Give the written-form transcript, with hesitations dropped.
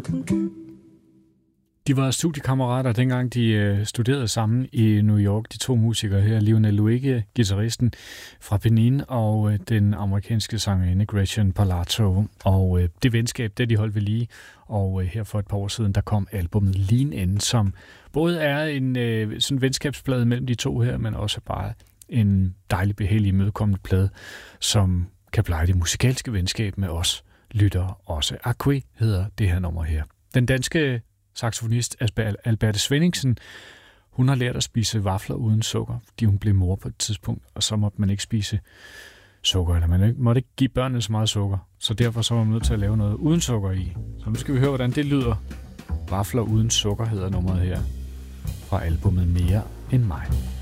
De var studiekammerater, dengang de studerede sammen i New York. De to musikere her, Lionel Loueke, guitaristen fra Benin, og den amerikanske sangerinde Gretchen Parlato. Og det venskab, det de holdt ved lige. Og her for et par år siden, der kom albumet Lean In, som både er en sådan venskabsplade mellem de to her, men også bare en dejlig, behagelig, imødekommende plade, som kan pleje det musikalske venskab med os lyttere også. Aqué hedder det her nummer her. Den danske saxofonist Alberte Svenningsen, hun har lært at spise vafler uden sukker, fordi hun blev mor på et tidspunkt, og så måtte man ikke spise sukker, eller man måtte ikke give børnene så meget sukker, så derfor så var man nødt til at lave noget uden sukker i. Så nu skal vi høre, hvordan det lyder. Vafler uden sukker hedder nummeret her fra albumet Mere end mig.